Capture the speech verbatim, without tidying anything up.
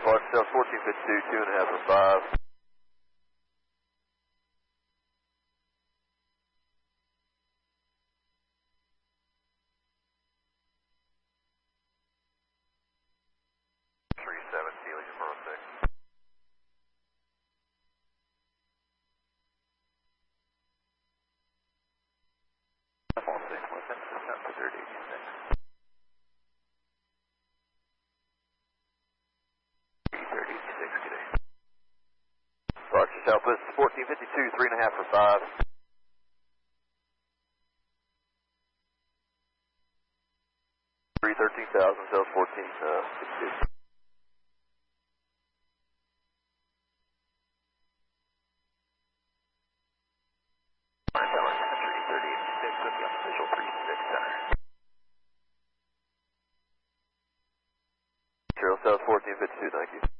Park Sales fourteen fifty-two, two and a half for five. three seven, Keely, four oh six. four six, Western System for thirty eighty-six. thirty eighty-six, good day. Roger Southwest fourteen fifty-two, three and a half for five. three thirteen thousand, sales fourteen fifty-two. thirty eighty-six with the official three six center. Zero South fourteen fifty-two, thank you.